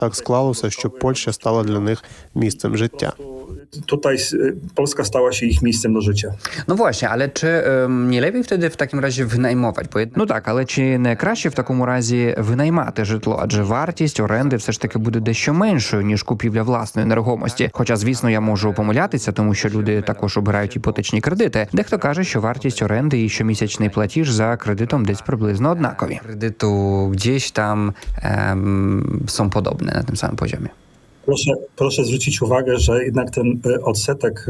так склалося, що Польща стала для них місцем життя. Tutaj Polska stała się ich miejscem do życia. No właśnie, ale czy nie lepiej wtedy w takim razie wynajmować? Ну так, але чи не краще в такому разі винаймати житло? Адже вартість оренди все ж таки буде дещо меншою, ніж купівля власної нерухомості. Хоча, звісно, я можу помилятися, тому що люди також обирають іпотечні кредити. Дехто каже, що вартість оренди і щомісячний платіж за кредитом десь приблизно однакові. Кредиту gdzieś tam są podobne na tym samym poziomie. Proszę zwrócić uwagę, że jednak ten odsetek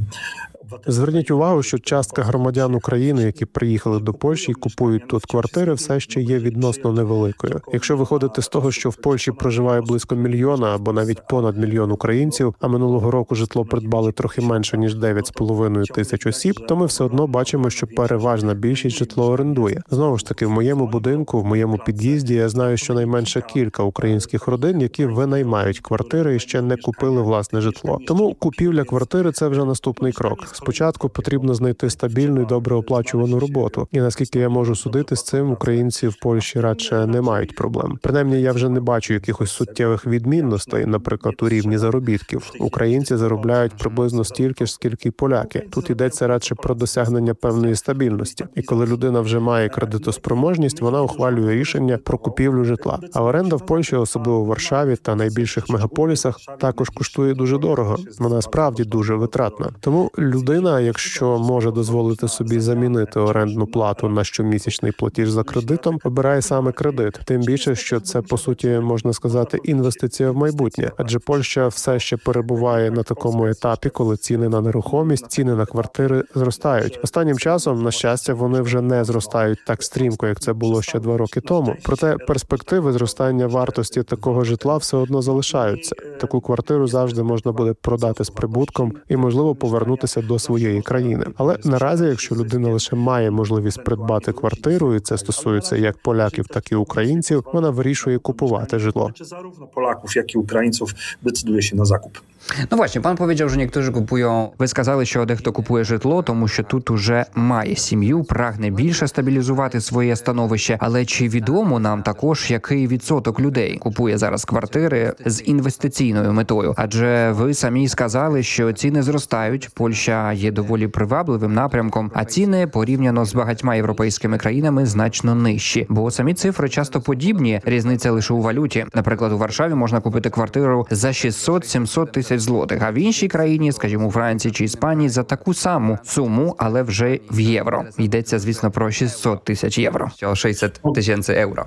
Зверніть увагу, що частка громадян України, які приїхали до Польщі і купують тут квартири, все ще є відносно невеликою. Якщо виходити з того, що в Польщі проживає близько мільйона або навіть понад 1 мільйон українців, а минулого року житло придбали трохи менше, ніж 9,5 тисяч осіб, то ми все одно бачимо, що переважна більшість житло орендує. Знову ж таки, в моєму будинку, в моєму під'їзді я знаю щонайменше кілька українських родин, які винаймають квартири і ще не купили власне житло. Тому купівля квартири – це вже наступний крок. Спочатку потрібно знайти стабільну і добре оплачувану роботу. І наскільки я можу судити, з цим українці в Польщі радше не мають проблем. Принаймні, я вже не бачу якихось суттєвих відмінностей, наприклад, у рівні заробітків. Українці заробляють приблизно стільки ж, скільки й поляки. Тут йдеться радше про досягнення певної стабільності. І коли людина вже має кредитоспроможність, вона ухвалює рішення про купівлю житла. А оренда в Польщі, особливо в Варшаві та найбільших мегаполісах, також коштує дуже дорого. Вона справді дуже витратна. Тому людина, якщо може дозволити собі замінити орендну плату на щомісячний платіж за кредитом, обирає саме кредит. Тим більше, що це, по суті, можна сказати, інвестиція в майбутнє. Адже Польща все ще перебуває на такому етапі, коли ціни на нерухомість, ціни на квартири зростають. Останнім часом, на щастя, вони вже не зростають так стрімко, як це було ще 2 роки тому. Проте перспективи зростання вартості такого житла все одно залишаються. Таку квартиру завжди можна буде продати з прибутком і, можливо, повернутися до своєї країни. Але наразі, якщо людина лише має можливість придбати квартиру, і це стосується як поляків, так і українців, вона вирішує купувати житло. Zarówno Polaków, jak i Ukraińców decyduje się na zakup. Ну, właśnie, пан powiedział, że niektórzy kupują... Ви сказали, що дехто купує житло, тому що тут уже має сім'ю, прагне більше стабілізувати своє становище. Але чи відомо нам також, який відсоток людей купує зараз квартири з інвестиційною метою? Адже ви самі сказали, що ціни зростають, Польща є доволі привабливим напрямком, а ціни порівняно з багатьма європейськими країнами значно нижчі. Бо самі цифри часто подібні, різниця лише у валюті. Наприклад, у Варшаві можна купити квартиру за 600-700 тисяч злотих, а в іншій країні, скажімо, у Франції чи Іспанії, за таку саму суму, але вже в євро. Йдеться, звісно, про 600 тисяч євро. 600 тисяч євро.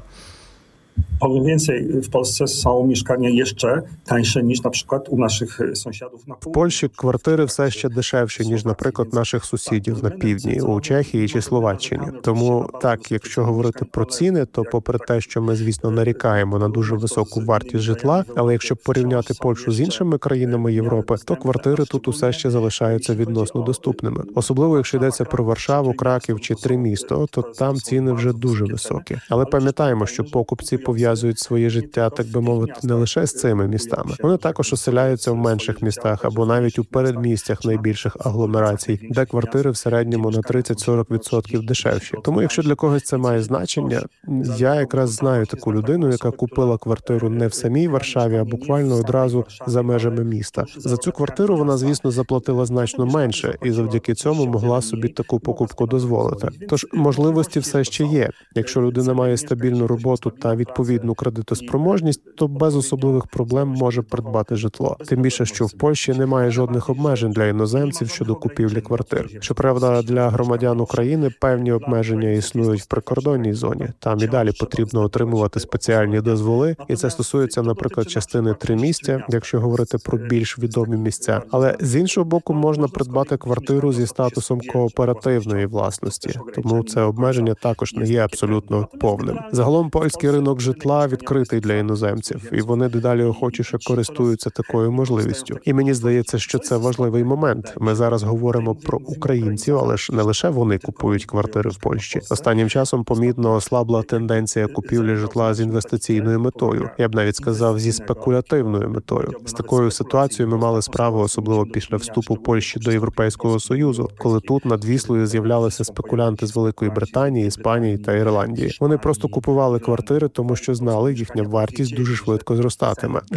Powiem więcej, w Polsce są mieszkania jeszcze tańsze niż na przykład u naszych sąsiadów na В południu. Польщі квартири все ще дешевші, ніж, наприклад, наших сусідів на півдні, у Чехії чи Словаччині. Тому так, якщо говорити про ціни, то попри те, що ми, звісно, нарікаємо на дуже високу вартість житла, але якщо порівняти Польщу з іншими країнами Європи, то квартири тут усе ще залишаються відносно доступними. Особливо, якщо йдеться про Варшаву, Краків чи Тримісто, то там ціни вже дуже високі. Але пам'ятаємо, що покупці пов'язують своє життя, так би мовити, не лише з цими містами. Вони також оселяються в менших містах або навіть у передмістях найбільших агломерацій, де квартири в середньому на 30-40% дешевші. Тому якщо для когось це має значення, я якраз знаю таку людину, яка купила квартиру не в самій Варшаві, а буквально одразу за межами міста. За цю квартиру вона, звісно, заплатила значно менше і завдяки цьому могла собі таку покупку дозволити. Тож можливості все ще є. Якщо людина має стабільну роботу та відповідну кредитоспроможність, то без особливих проблем може придбати житло. Тим більше, що в Польщі немає жодних обмежень для іноземців щодо купівлі квартир. Щоправда, для громадян України певні обмеження існують в прикордонній зоні. Там і далі потрібно отримувати спеціальні дозволи, і це стосується, наприклад, частини Тримістя, якщо говорити про більш відомі місця. Але з іншого боку, можна придбати квартиру зі статусом кооперативної власності, тому це обмеження також не є абсолютно повним. Загалом польський ринок житла відкритий для іноземців, і вони дедалі охочіше користуються такою можливістю. І мені здається, що це важливий момент. Ми зараз говоримо про українців, але ж не лише вони купують квартири в Польщі. Останнім часом помітно ослабла тенденція купівлі житла з інвестиційною метою. Я б навіть сказав, зі спекулятивною метою. З такою ситуацією ми мали справу, особливо після вступу Польщі до Європейського Союзу, коли тут над Віслою з'являлися спекулянти з Великої Британії, Іспанії та Ірландії. Вони просто купували квартири, тому що знали, їхня вартість дуже швидко зростатиме.